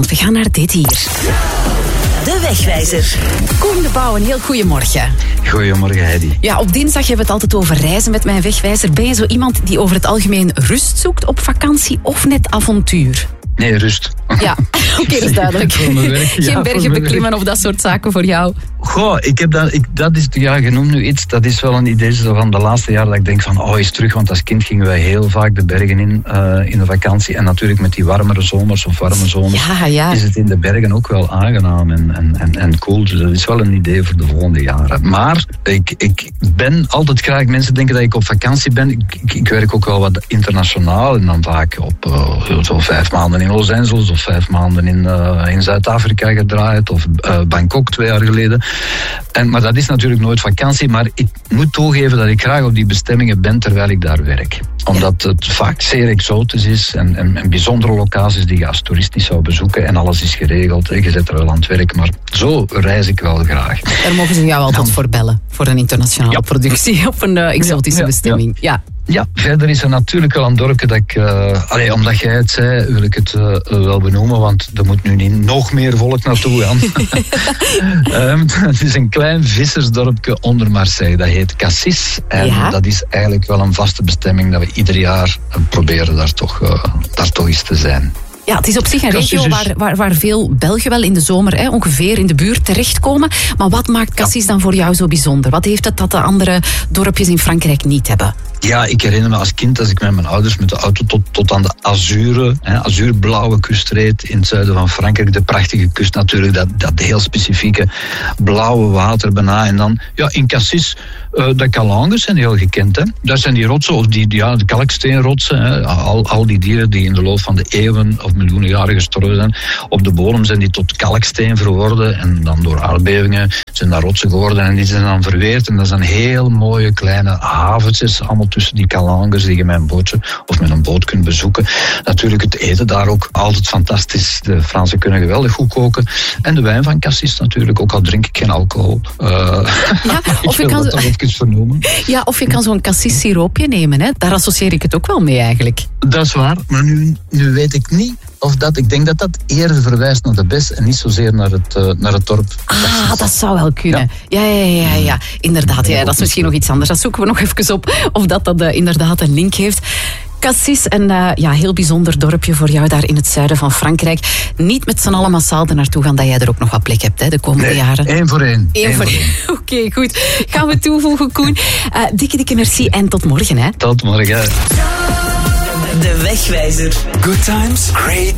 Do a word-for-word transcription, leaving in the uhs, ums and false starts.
we gaan naar dit hier. De Wegwijzer. Koen de Bouw, een heel goeiemorgen. Goedemorgen, Heidi. Ja, op dinsdag hebben we het altijd over reizen met mijn Wegwijzer. Ben je zo iemand die over het algemeen rust zoekt op vakantie of net avontuur? Nee, rust. Ja, oké, okay, dat is duidelijk. Geen ja, bergen beklimmen of dat soort zaken voor jou? Goh, ik heb dat, ik, dat is, ja, je noemt nu iets, dat is wel een idee zo van de laatste jaren dat ik denk van, oh, eens terug, want als kind gingen wij heel vaak de bergen in, uh, in de vakantie. En natuurlijk met die warmere zomers of warme zomers ja, ja. is het in de bergen ook wel aangenaam en, en, en, en cool. Dus dat is wel een idee voor de volgende jaren. Maar ik, ik ben altijd graag, mensen denken dat ik op vakantie ben. Ik, ik, ik werk ook wel wat internationaal en dan vaak op uh, zo vijf maanden in Los Angeles of vijf maanden in, uh, in Zuid-Afrika gedraaid of uh, Bangkok twee jaar geleden. En, maar dat is natuurlijk nooit vakantie, maar ik moet toegeven dat ik graag op die bestemmingen ben terwijl ik daar werk. Omdat het vaak zeer exotisch is en, en, en bijzondere locaties die je als toerist niet zou bezoeken en alles is geregeld. Je zit er wel aan het werk, maar zo reis ik wel graag. Daar mogen ze jou altijd ja. voor bellen, voor een internationale ja. productie op een uh, exotische ja, ja, bestemming. Ja. ja. Ja, verder is er natuurlijk wel een dorpje dat ik... Uh, allee, omdat jij het zei, wil ik het uh, wel benoemen, want er moet nu niet nog meer volk naartoe gaan. um, het is een klein vissersdorpje onder Marseille, dat heet Cassis. En ja? dat is eigenlijk wel een vaste bestemming dat we ieder jaar proberen daar toch, uh, daar toch eens te zijn. Ja, het is op zich een regio dus... waar, waar, waar veel Belgen wel in de zomer hè, ongeveer in de buurt terechtkomen. Maar wat maakt Cassis ja. dan voor jou zo bijzonder? Wat heeft het dat de andere dorpjes in Frankrijk niet hebben? Ja, ik herinner me als kind als ik met mijn ouders met de auto tot, tot aan de azure, hè, azuurblauwe kust reed in het zuiden van Frankrijk. De prachtige kust natuurlijk, dat, dat heel specifieke blauwe water bijna. En dan, ja, in Cassis, uh, de Calanges zijn heel gekend. Hè. Dat zijn die rotsen, of die, ja, de kalksteenrotsen. Hè. Al, al die dieren die in de loop van de eeuwen of miljoenen jaren gestorven zijn. Op de bodem zijn die tot kalksteen verworden. En dan door aardbevingen zijn dat rotsen geworden. En die zijn dan verweerd. En dat zijn heel mooie kleine haventjes, allemaal tussen die Calanges die je met een bootje of met een boot kunt bezoeken. Natuurlijk het eten daar ook altijd fantastisch. De Fransen kunnen geweldig goed koken. En de wijn van Cassis natuurlijk, ook al drink ik geen alcohol. Uh, ja, of je kan dat even vernoemen. Ja, of je kan zo'n Cassis siroopje nemen. Hè? Daar associeer ik het ook wel mee eigenlijk. Dat is waar, maar nu, nu weet ik niet of dat, ik denk dat dat eerder verwijst naar de Bes en niet zozeer naar het, uh, naar het dorp. Ah, dat zou wel kunnen. Ja, ja, ja, ja, ja. Inderdaad. Ja, dat is misschien nog iets anders. Dat zoeken we nog even op, of dat, dat uh, inderdaad een link heeft. Cassis, een uh, ja, heel bijzonder dorpje voor jou daar in het zuiden van Frankrijk. Niet met z'n allen massaal er naartoe gaan dat jij er ook nog wat plek hebt hè, de komende nee, jaren. één voor één. Eén voor één. Oké, okay, goed. Gaan we toevoegen, Koen. Uh, dikke, dikke merci en tot morgen. Hè. Tot morgen. De Wegwijzer. Good times, great